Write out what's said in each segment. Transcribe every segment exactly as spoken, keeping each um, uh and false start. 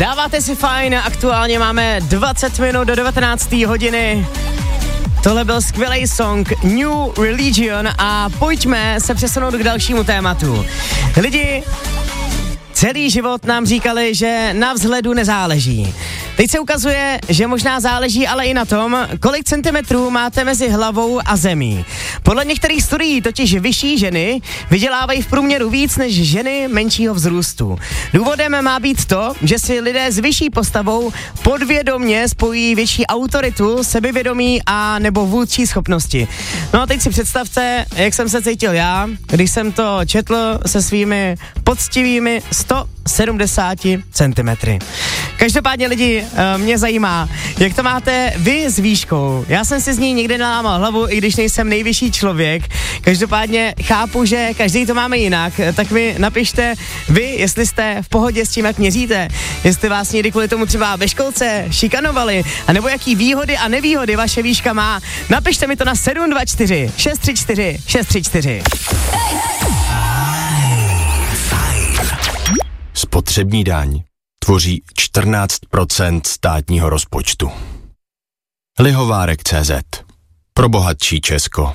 Dáváte si fajn, aktuálně máme dvacet minut do devatenácté hodiny. Tohle byl skvělý song New Religion a pojďme se přesunout k dalšímu tématu. Lidi celý život nám říkali, že na vzhledu nezáleží. Teď se ukazuje, že možná záleží ale i na tom, kolik centimetrů máte mezi hlavou a zemí. Podle některých studií totiž vyšší ženy vydělávají v průměru víc než ženy menšího vzrůstu. Důvodem má být to, že si lidé s vyšší postavou podvědomě spojí větší autoritu, sebevědomí a nebo vůdčí schopnosti. No a teď si představte, jak jsem se cítil já, když jsem to četl se svými poctivými sto sedmdesáti centimetry. Každopádně lidi, mě zajímá, jak to máte vy s výškou. Já jsem si z ní někde nalámal hlavu, i když nejsem nejvyšší člověk. Každopádně chápu, že každý to máme jinak, tak mi napište vy, jestli jste v pohodě s tím, jak měříte. Jestli vás někdy kvůli tomu třeba ve školce šikanovali, anebo jaký výhody a nevýhody vaše výška má. Napište mi to na sedm dva čtyři šest tři čtyři šest tři čtyři. Spotřební daň tvoří čtrnáct procent státního rozpočtu. Lihovárek tečka cé zet. Pro bohatší Česko.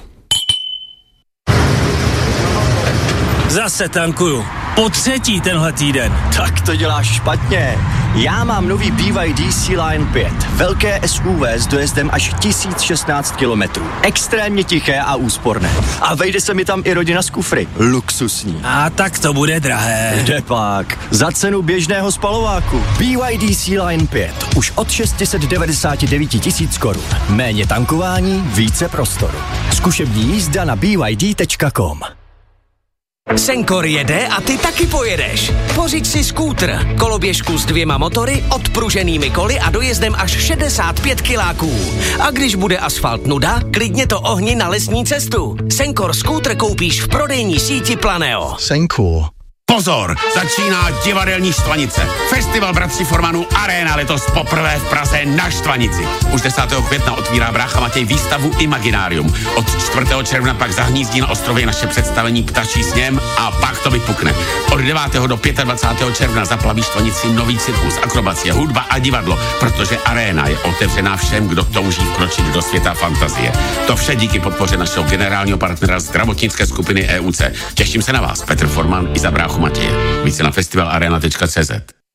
Zase tankuju. Po třetí tenhle týden. Tak to děláš špatně. Já mám nový B Y D Sea-Line pět. Velké S U V s dojezdem až tisíc šestnáct kilometrů. Extrémně tiché a úsporné. A vejde se mi tam i rodina z kufry. Luxusní. A tak to bude drahé. Kde pak? Za cenu běžného spalováku. B Y D Sea-Line pět. Už od šest set devadesát devět tisíc korun. Méně tankování, více prostoru. Zkušební jízda na b y d tečka com. Senkor jede a ty taky pojedeš. Pořiď si skútr, koloběžku s dvěma motory, odpruženými koly a dojezdem až šedesát pět kiláků. A když bude asfalt nuda, klidně to ohni na lesní cestu. Senkor skútr koupíš v prodejní síti Planeo. Senkor. Pozor, začíná divadelní Štvanice. Festival bratří Formanů Arena letos poprvé v Praze na Štvanici. Už desátého května otvírá brácha Matěj výstavu Imaginárium. Od čtvrtého června pak zahnízdí na ostrově naše představení Ptačí sněm a pak to vypukne. Od devátého do dvacátého pátého června zaplaví Štvanici nový cirkus, akrobacie, hudba a divadlo, protože Arena je otevřená všem, kdo touží vkročit do světa fantazie. To vše díky podpoře našeho generálního partnera zdravotnické skupiny E U C. Těším se na vás, Petr Forman i za bráchu Matěje. Více na festivalarena tečka cé zet.